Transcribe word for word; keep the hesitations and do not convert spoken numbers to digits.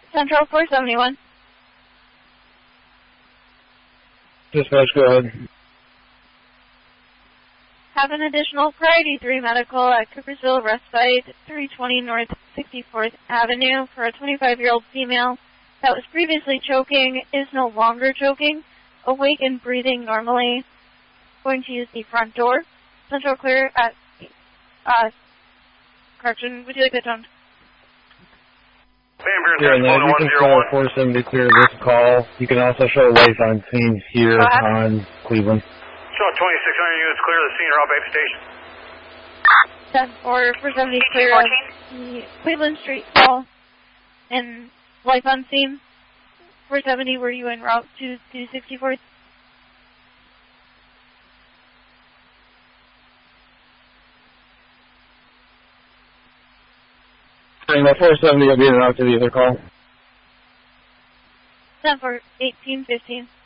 Central four seventy-one. Dispatch, go ahead. Have an additional priority three medical at Coopersville Respite, three twenty North sixty-fourth Avenue for a twenty-five-year-old female that was previously choking, is no longer choking, awake and breathing normally. Going to use the front door. Central clear at, uh, correction, would you like that done? Yeah, and then you can call four seventy clear this call. You can also show life on scene here on Cleveland. Show twenty-six hundred units clear the scene, route back to station. ten four, four seventy clear of the Cleveland Street call and life on scene. four seventy, were you en route to two sixty-fourth? And the four seventy will be en route to the other call. ten four, eighteen fifteen.